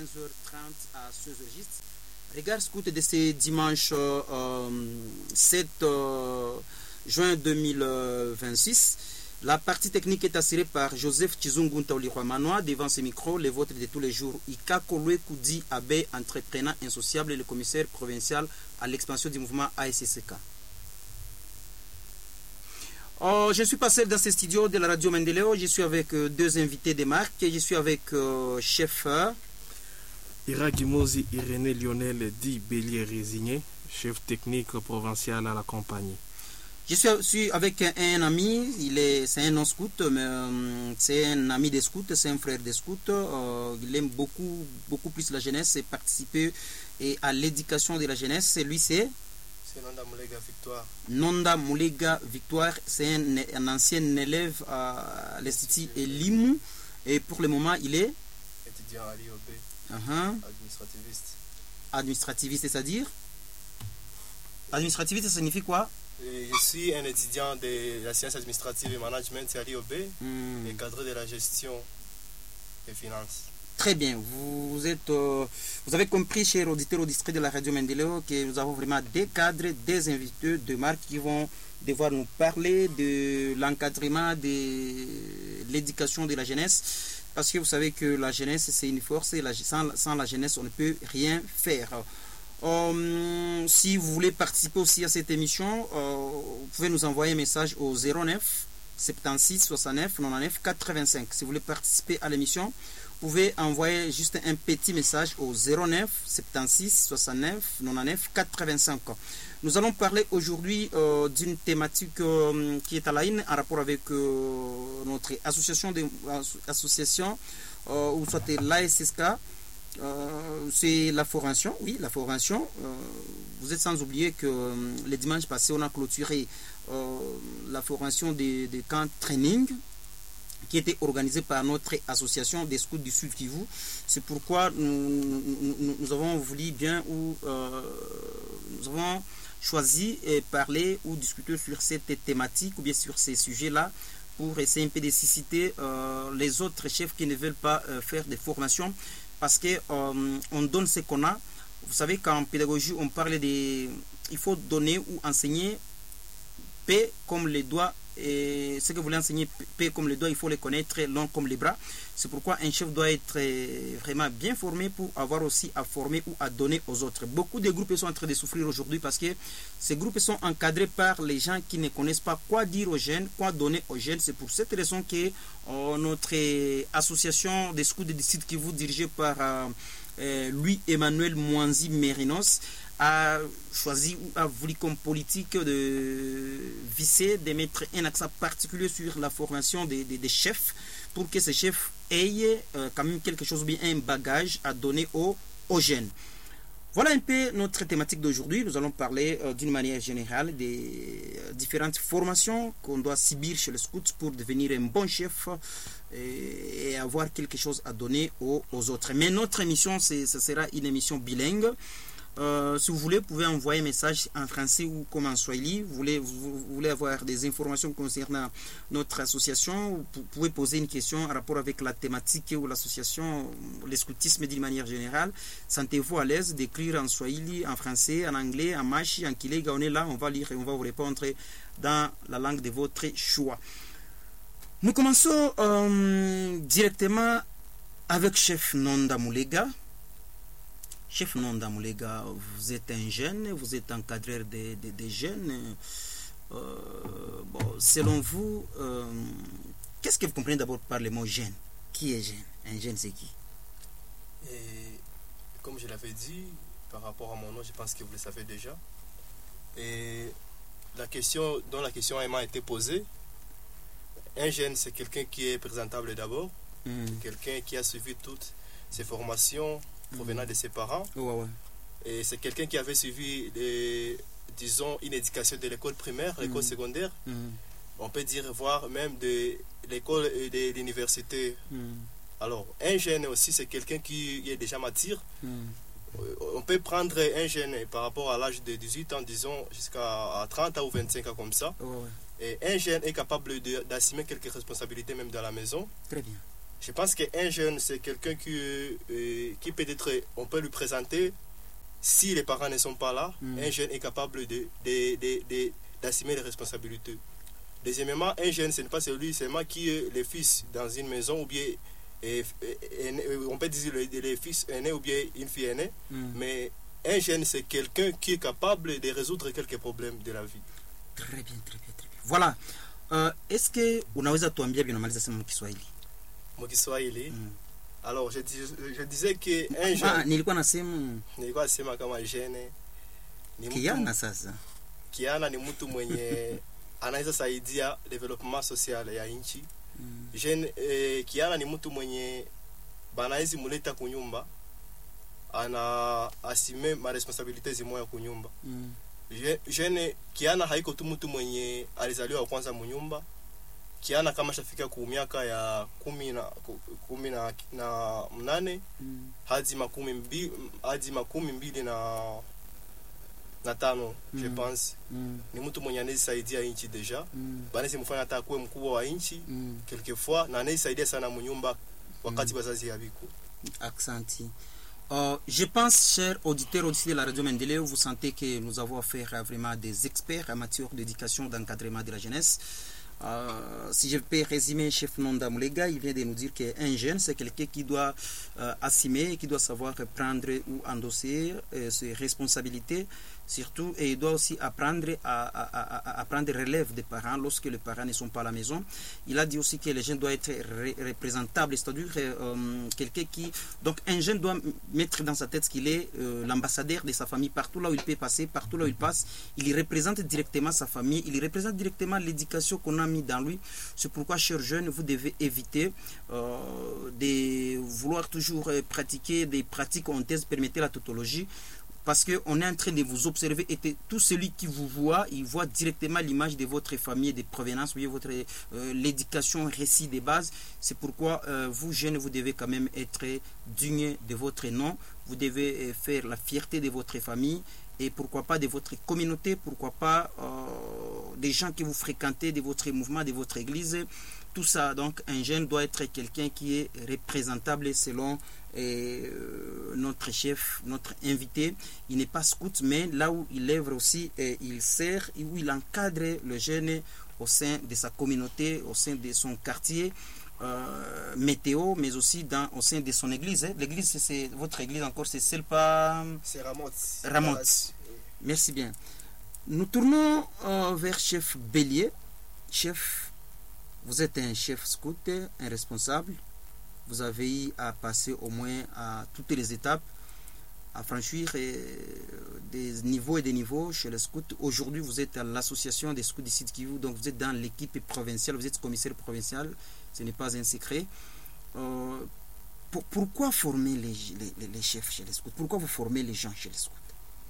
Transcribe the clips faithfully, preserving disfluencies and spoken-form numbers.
quinze heures trente à ce registre. Regard scout de ce dimanche euh, sept euh, juin deux mille vingt-six. La partie technique est assurée par Joseph Chizungu Taulirwa Manoa. Devant ce micro, les vôtres de tous les jours. Ika Kolwe Koudi Abe, entrepreneur insociable et le commissaire provincial à l'expansion du mouvement A S C K. Oh, je suis passé dans ce studio de la radio Mendeleo. Je suis avec euh, deux invités de marque. Je suis avec euh, chef euh, Ira Gimosi Irénée Lionel dit Bélier Résigné, chef technique provincial à la compagnie. Je suis, suis avec un, un ami, il est, c'est un non-scout, mais euh, c'est un ami des scouts, c'est un frère des scouts. Euh, il aime beaucoup, beaucoup plus la jeunesse et participer et à l'éducation de la jeunesse. Et lui, c'est C'est Nonda Moulega Victoire. Nonda Moulega Victoire, c'est un, un ancien élève à l'Institut Elimou. Et pour le moment, il est étudiant à l'I O B, uh-huh. administrativiste. Administrativiste, c'est-à-dire administrativiste, ça signifie quoi? Et je suis un étudiant de la science administrative et management à l'I O B hmm. et cadre de la gestion des finances. Très bien. Vous, êtes, euh, vous avez compris, chers auditeurs au district de la radio Mendeleo, que nous avons vraiment des cadres, des invités de marque qui vont devoir nous parler de l'encadrement de l'éducation de la jeunesse. Parce que vous savez que la jeunesse, c'est une force et la, sans, sans la jeunesse, on ne peut rien faire. Euh, si vous voulez participer aussi à cette émission, euh, vous pouvez nous envoyer un message au zéro neuf soixante-six soixante-neuf quatre-vingt-neuf quatre-vingt-cinq. Si vous voulez participer à l'émission, vous pouvez envoyer juste un petit message au zéro neuf soixante-six soixante-neuf quatre-vingt-neuf quatre-vingt-cinq. Nous allons parler aujourd'hui euh, d'une thématique euh, qui est à la une en rapport avec euh, notre association, de, association euh, ou soit l'A S S K. Euh, c'est la formation, oui, la formation. Euh, vous êtes sans oublier que euh, le dimanche passé, on a clôturé euh, la formation des, des camps training qui était organisée par notre association des scouts du Sud Kivu. C'est pourquoi nous, nous, nous avons voulu bien ou euh, nous avons choisi et parler ou discuter sur cette thématique ou bien sur ces sujets-là pour essayer un peu de susciter euh, les autres chefs qui ne veulent pas euh, faire des formations. Parce qu'on euh, donne ce qu'on a. Vous savez qu'en pédagogie, on parle de... Il faut donner ou enseigner P comme les doigts. Et ce que vous voulez enseigner P comme les doigts, il faut les connaître long comme les bras. C'est pourquoi un chef doit être vraiment bien formé pour avoir aussi à former ou à donner aux autres. Beaucoup de groupes sont en train de souffrir aujourd'hui parce que ces groupes sont encadrés par les gens qui ne connaissent pas quoi dire aux jeunes, quoi donner aux jeunes. C'est pour cette raison que euh, notre association des scouts de district qui vous dirigez par euh, euh, Louis Emmanuel Mwanzi Mérinos a choisi ou a voulu comme politique de visser, de mettre un accent particulier sur la formation des, des, des chefs pour que ces chefs aient euh, quand même quelque chose, bien un bagage à donner aux, aux jeunes. Voilà un peu notre thématique d'aujourd'hui. Nous allons parler euh, d'une manière générale des euh, différentes formations qu'on doit subir chez les scouts pour devenir un bon chef et, et avoir quelque chose à donner aux, aux autres. Mais notre émission, c'est, ce sera une émission bilingue. Euh, si vous voulez, vous pouvez envoyer un message en français ou comme en swahili. Vous voulez, vous, vous voulez avoir des informations concernant notre association, vous pouvez poser une question en rapport avec la thématique ou l'association, le scoutisme d'une manière générale. Sentez-vous à l'aise d'écrire en swahili, en français, en anglais, en machi, en kilega. On est là, on va lire et on va vous répondre dans la langue de votre choix. Nous commençons euh, directement avec chef Nonda Moulega. Chef Nonda Moulega, vous êtes un jeune, vous êtes encadreur des de, de jeunes. Euh, bon, selon vous, euh, qu'est-ce que vous comprenez d'abord par le mot jeune? Qui est jeune? Un jeune, c'est qui? Et comme je l'avais dit, par rapport à mon nom, je pense que vous le savez déjà. Et la question dont la question m'a été posée, un jeune, c'est quelqu'un qui est présentable d'abord, mmh. quelqu'un qui a suivi toutes ses formations provenant de ses parents. Ouais, ouais. Et c'est quelqu'un qui avait suivi, des, disons, une éducation de l'école primaire, l'école mmh. secondaire. Mmh. On peut dire, voire même de l'école et de l'université. Mmh. Alors, un jeune aussi, c'est quelqu'un qui est déjà mature. Mmh. On peut prendre un jeune par rapport à l'âge de dix-huit ans, disons, jusqu'à trente ans ou vingt-cinq ans comme ça. Ouais, ouais. Et un jeune est capable de, d'assumer quelques responsabilités même dans la maison. Très bien. Je pense qu'un jeune, c'est quelqu'un qui, euh, qui peut-être, on peut lui présenter, si les parents ne sont pas là, mm. un jeune est capable de, de, de, de, d'assumer les responsabilités. Deuxièmement, un jeune, ce n'est pas celui seulement qui est le fils dans une maison, ou bien, et, et, et, on peut dire le, le fils aîné ou bien une fille aînée, mm. mais un jeune, c'est quelqu'un qui est capable de résoudre quelques problèmes de la vie. Très bien, très bien, très bien. Voilà. Uh, est-ce que unaweza tuambia binamaliza sema mkiswahili? Mkiswahili? Mm. Alors, je, dis, je disais que un jeune... Ah, nilikuwa nasema... Nilikuwa nasema kama jeune... Kiana sasa? Kiana ni mtu mwenye anaweza saidia development social ya nchi. Mm. Jeune, eh, Kiana ni mtu mwenye banaizi muleta kunyumba, ana asime ma responsabilite zimoya kunyumba. Mm. Jeune Kiana haiko tu mtu mwenye alizaliwa kwanza munyumba. Kiana kama shafika ku miaka ya kumi na kumi na, na mnane mm. hadi makumi mbili hadi makumi mbili na na tano mm. je pense mm. ni mtu mwenye anasaidia nchi deja mm. banaweza mfanya hata kuwe mkubwa wa nchi mm. quelquefois na anasaidia sana munyumba wakati wazazi mm. yabiko. Accenti. Uh, je pense, chers auditeurs aussi de la radio Mendeleo, vous sentez que nous avons affaire à vraiment des experts en matière d'éducation, d'encadrement de la jeunesse. Euh, si je peux résumer, chef Nonda Moulega, il vient de nous dire qu'un jeune, c'est quelqu'un qui doit euh, assumer, qui doit savoir prendre ou endosser euh, ses responsabilités, surtout, et il doit aussi apprendre à, à, à, à prendre relève des parents lorsque les parents ne sont pas à la maison. Il a dit aussi que le jeune doit être ré représentable, c'est-à-dire euh, quelqu'un qui... Donc un jeune doit mettre dans sa tête qu'il est euh, l'ambassadeur de sa famille, partout là où il peut passer, partout là où il passe, il représente directement sa famille, il représente directement l'éducation qu'on a mis dans lui. C'est pourquoi, chers jeunes, vous devez éviter euh, de vouloir toujours pratiquer des pratiques honteuses, permettez la tautologie, parce qu'on est en train de vous observer et tout celui qui vous voit, il voit directement l'image de votre famille de provenance, voyez votre euh, l'éducation récit de base. C'est pourquoi euh, vous jeunes, vous devez quand même être dignes de votre nom, vous devez euh, faire la fierté de votre famille et pourquoi pas de votre communauté, pourquoi pas euh, des gens que vous fréquentez, de votre mouvement, de votre église. Tout ça, donc un jeune doit être quelqu'un qui est représentable selon et, euh, notre chef, notre invité. Il n'est pas scout, mais là où il œuvre aussi, et il sert, où il encadre le jeune au sein de sa communauté, au sein de son quartier, euh, météo, mais aussi dans, au sein de son église. Hein. L'église, c'est votre église encore, c'est celle pas... C'est Ramot. Ramot. Merci bien. Nous tournons euh, vers chef Bélier. Chef, vous êtes un chef scout, un responsable. Vous avez eu à passer au moins à toutes les étapes, à franchir euh, des niveaux et des niveaux chez les scouts. Aujourd'hui, vous êtes à l'association des scouts du Sud Kivu, donc vous êtes dans l'équipe provinciale, vous êtes commissaire provincial, ce n'est pas un secret. Euh, pour, pourquoi former les, les, les chefs chez les scouts? Pourquoi vous formez les gens chez les scouts?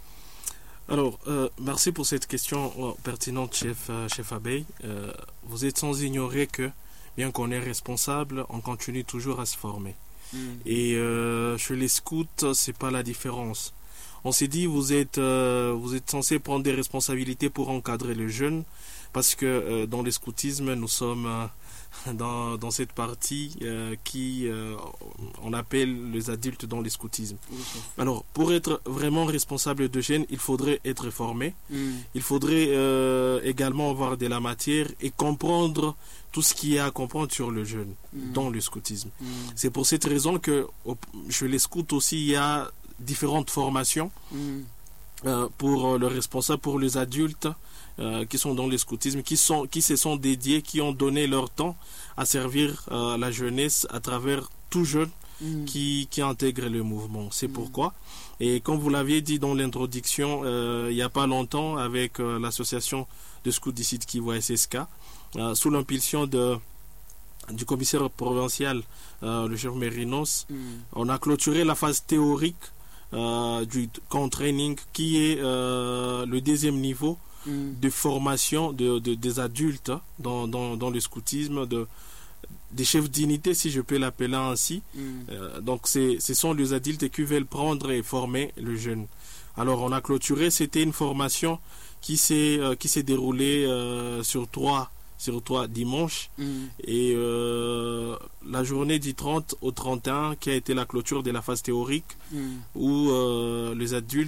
Alors, euh, merci pour cette question euh, pertinente, chef, euh, chef Abeille. Euh, vous êtes sans ignorer que, bien qu'on est responsable, on continue toujours à se former. Mm. Et euh, chez les scouts, c'est pas la différence. On s'est dit, vous êtes, euh, vous êtes censé prendre des responsabilités pour encadrer les jeunes, parce que euh, dans le scoutisme, nous sommes euh, dans, dans cette partie euh, qui euh, on appelle les adultes dans le scoutisme. Mm. Alors, pour être vraiment responsable de jeunes, il faudrait être formé. Mm. Il faudrait euh, également avoir de la matière et comprendre tout ce qu'il y a à comprendre sur le jeune mm. dans le scoutisme. Mm. C'est pour cette raison que chez les scouts aussi, il y a différentes formations mm. euh, pour le responsable, pour les adultes euh, qui sont dans le scoutisme, qui, sont, qui se sont dédiés, qui ont donné leur temps à servir euh, la jeunesse à travers tout jeune mm. qui, qui intègre le mouvement. C'est mm. pourquoi. Et comme vous l'aviez dit dans l'introduction, euh, il n'y a pas longtemps, avec euh, l'association de scouts du Sud Kivu S S K, Euh, sous l'impulsion de, du commissaire provincial, euh, le chef Mérinos, mm. on a clôturé la phase théorique euh, du camp training qui est euh, le deuxième niveau mm. de formation de, de, des adultes dans, dans, dans le scoutisme, de, des chefs d'unité, si je peux l'appeler ainsi. Mm. Euh, donc ce sont les adultes qui veulent prendre et former le jeune. Alors on a clôturé, c'était une formation qui s'est euh, qui s'est déroulée euh, sur trois sur trois dimanche. Mm. Et euh, la journée du trente au trente et un qui a été la clôture de la phase théorique, Mm. où euh, les adultes